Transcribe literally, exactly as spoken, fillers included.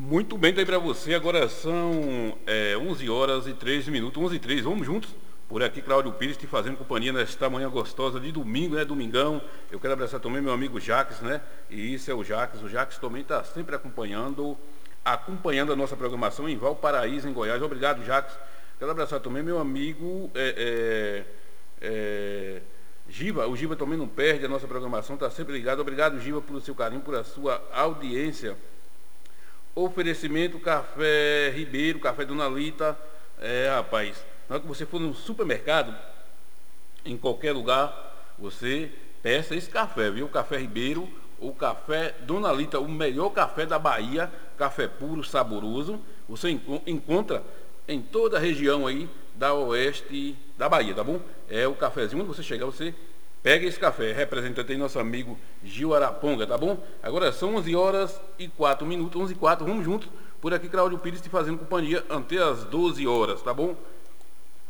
Muito bem, tá aí pra você. Agora são é, onze horas e treze minutos, onze e treze. Vamos juntos? Por aqui, Cláudio Pires, te fazendo companhia nesta manhã gostosa de domingo, né? Domingão. Eu quero abraçar também meu amigo Jaques, né? E isso é o Jaques. O Jaques também está sempre acompanhando, acompanhando a nossa programação em Valparaíso, em Goiás. Obrigado, Jaques. Quero abraçar também meu amigo é, é, é, Giva. O Giva também não perde a nossa programação, está sempre ligado. Obrigado, Giva, pelo seu carinho, por a sua audiência. Oferecimento Café Ribeiro, Café Dona Lita. É, rapaz, na hora que você for no supermercado, em qualquer lugar, você peça esse café, viu? Café Ribeiro ou Café Dona Lita, o melhor café da Bahia, café puro, saboroso. Você enco encontra em toda a região aí da oeste da Bahia, tá bom? É o cafezinho, onde você chegar, você pega esse café. Representante aí, nosso amigo Gil Araponga, tá bom? Agora são onze horas e quatro minutos, onze e quatro, vamos juntos. Por aqui, Cláudio Pires te fazendo companhia até as doze horas, tá bom?